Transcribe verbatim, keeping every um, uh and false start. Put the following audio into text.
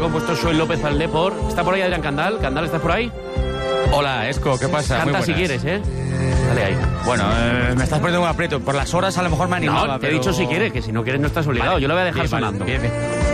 compuesto Soy López para el Depor. ¿Está por ahí Adrián Candal? ¿Candal, estás por ahí? Hola, Esco, ¿qué pasa? Muy Canta si buenas. quieres, ¿eh? Dale ahí. Bueno, eh, me estás poniendo un aprieto. Por las horas a lo mejor me animaba, No, te he pero- dicho si quieres, que si no quieres no estás obligado. Vale, Yo lo voy a dejar bien, vale, sonando. bien, bien.